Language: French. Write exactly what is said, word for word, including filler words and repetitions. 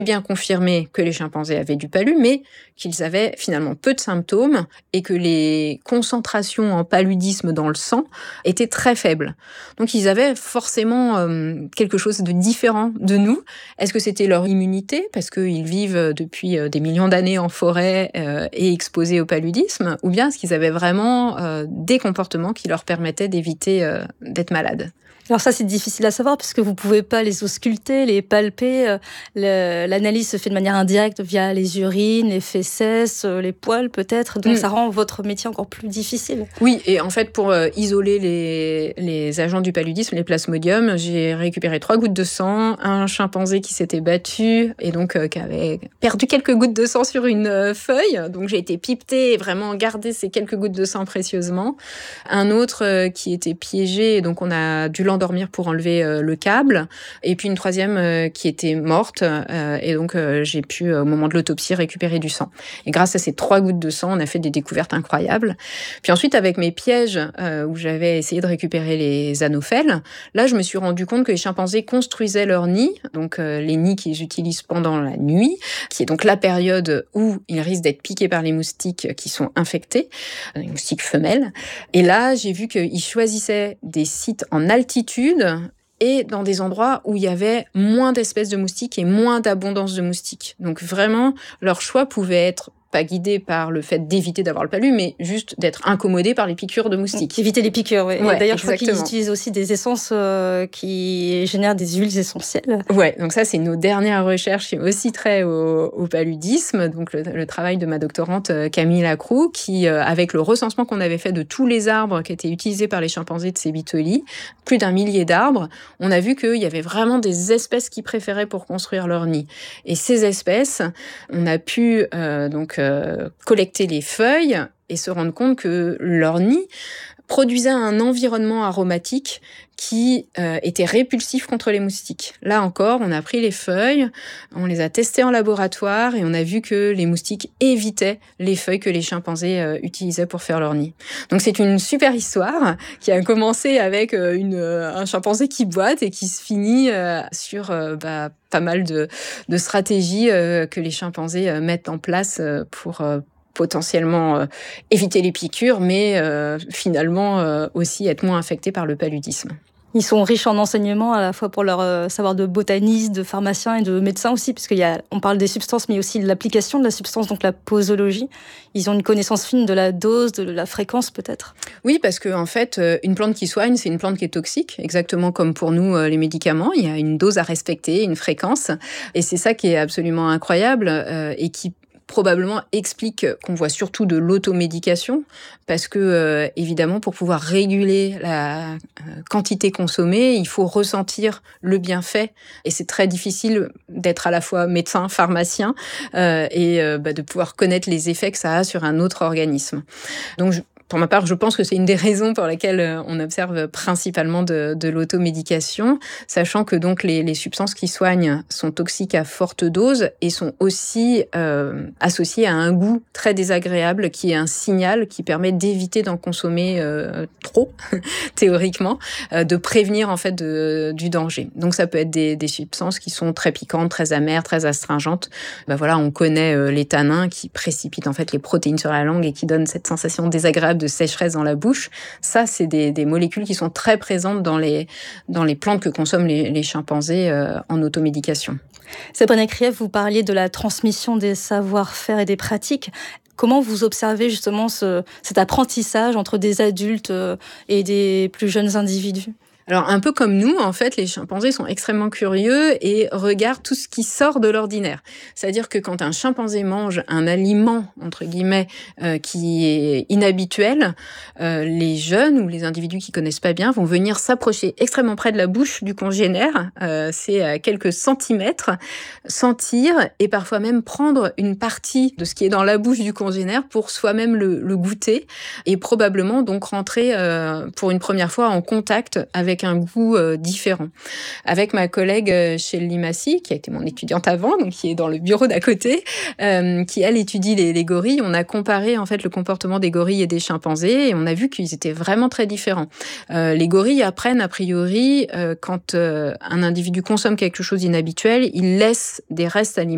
bien confirmé que les chimpanzés avaient du palu, mais qu'ils avaient finalement peu de symptômes et que les concentrations en paludisme dans le sang étaient très faibles. Donc ils avaient forcément euh, quelque chose de différent de nous. Est-ce que c'était leur immunité, parce qu'ils vivent depuis des millions d'années en forêt euh, et exposés au paludisme, ou bien est-ce qu'ils avaient vraiment euh, des comportements qui leur permettaient d'éviter euh, d'être malades ? Alors ça, c'est difficile à savoir puisque vous ne pouvez pas les ausculter, les palper. Euh, le, l'analyse se fait de manière indirecte via les urines, les fécès, euh, les poils peut-être. Donc mmh. ça rend votre métier encore plus difficile. Oui, et en fait, pour euh, isoler les, les agents du paludisme, les plasmodiums, j'ai récupéré trois gouttes de sang, un chimpanzé qui s'était battu et donc euh, qui avait perdu quelques gouttes de sang sur une euh, feuille. Donc j'ai été piquetée et vraiment gardé ces quelques gouttes de sang précieusement. Un autre euh, qui était piégé, et donc on a dû l'endormir pour enlever euh, le câble. Et puis une troisième euh, qui était morte. Euh, et donc euh, j'ai pu, euh, au moment de l'autopsie, récupérer du sang. Et grâce à ces trois gouttes de sang, on a fait des découvertes incroyables. Puis ensuite, avec mes pièges, euh, où j'avais essayé de récupérer les anophèles, là, je me suis rendu compte que les chimpanzés construisaient leur nid, donc euh, les nids qu'ils utilisent pendant la nuit, qui est donc la période où ils risquent d'être piqués par les moustiques qui sont infectés, les moustiques femelles. Et là, j'ai vu qu'ils choisissaient des sites en altitude et dans des endroits où il y avait moins d'espèces de moustiques et moins d'abondance de moustiques. Donc vraiment, leur choix pouvait être pas guidé par le fait d'éviter d'avoir le palu, mais juste d'être incommodé par les piqûres de moustiques. Éviter les piqûres, oui. Ouais, d'ailleurs, exactement. Je crois qu'ils utilisent aussi des essences euh, qui génèrent des huiles essentielles. Ouais, donc ça, c'est nos dernières recherches, aussi très au, au paludisme. Donc le, le travail de ma doctorante Camille Lacroux, qui, euh, avec le recensement qu'on avait fait de tous les arbres qui étaient utilisés par les chimpanzés de Sebitoli, plus d'un millier d'arbres, on a vu qu'il y avait vraiment des espèces qu'ils préféraient pour construire leur nid. Et ces espèces, on a pu euh, donc Euh, collecter les feuilles et se rendre compte que leur nid produisait un environnement aromatique qui euh, était répulsif contre les moustiques. Là encore, on a pris les feuilles, on les a testées en laboratoire et on a vu que les moustiques évitaient les feuilles que les chimpanzés euh, utilisaient pour faire leur nid. Donc c'est une super histoire qui a commencé avec euh, une, euh, un chimpanzé qui boite et qui se finit euh, sur euh, bah, pas mal de, de stratégies euh, que les chimpanzés euh, mettent en place euh, pour euh, potentiellement euh, éviter les piqûres, mais euh, finalement euh, aussi être moins infectés par le paludisme. Ils sont riches en enseignements, à la fois pour leur euh, savoir de botanistes, de pharmaciens et de médecins aussi, puisqu'on parle des substances, mais aussi de l'application de la substance, donc la posologie. Ils ont une connaissance fine de la dose, de la fréquence peut-être. Oui, parce qu'en en fait, une plante qui soigne, c'est une plante qui est toxique, exactement comme pour nous, les médicaments. Il y a une dose à respecter, une fréquence, et c'est ça qui est absolument incroyable euh, et qui probablement explique qu'on voit surtout de l'automédication, parce que, euh, évidemment, pour pouvoir réguler la euh, quantité consommée, il faut ressentir le bienfait. Et c'est très difficile d'être à la fois médecin, pharmacien, euh, et euh, bah, de pouvoir connaître les effets que ça a sur un autre organisme. Donc, je Pour ma part, je pense que c'est une des raisons pour lesquelles on observe principalement de, de l'automédication, sachant que donc les, les substances qui soignent sont toxiques à forte dose et sont aussi euh, associées à un goût très désagréable qui est un signal qui permet d'éviter d'en consommer euh, trop, théoriquement, euh, de prévenir en fait de, du danger. Donc ça peut être des, des substances qui sont très piquantes, très amères, très astringentes. Ben voilà, on connaît euh, les tanins qui précipitent en fait les protéines sur la langue et qui donnent cette sensation désagréable de sécheresse dans la bouche. Ça, c'est des, des molécules qui sont très présentes dans les, dans les plantes que consomment les, les chimpanzés euh, en automédication. Sabrina Krief, vous parliez de la transmission des savoir-faire et des pratiques. Comment vous observez justement ce, cet apprentissage entre des adultes et des plus jeunes individus ? Alors, un peu comme nous, en fait, les chimpanzés sont extrêmement curieux et regardent tout ce qui sort de l'ordinaire. C'est-à-dire que quand un chimpanzé mange un aliment, entre guillemets, euh, qui est inhabituel, euh, les jeunes ou les individus qui connaissent pas bien vont venir s'approcher extrêmement près de la bouche du congénère, euh, c'est à quelques centimètres, sentir et parfois même prendre une partie de ce qui est dans la bouche du congénère pour soi-même le, le goûter et probablement donc rentrer euh, pour une première fois en contact avec un goût euh, différent. Avec ma collègue euh, Shell Limassi, qui a été mon étudiante avant, donc qui est dans le bureau d'à côté, euh, qui elle étudie les, les gorilles, on a comparé en fait le comportement des gorilles et des chimpanzés et on a vu qu'ils étaient vraiment très différents. Euh, les gorilles apprennent a priori euh, quand euh, un individu consomme quelque chose d'inhabituel, il laisse des restes alimentaires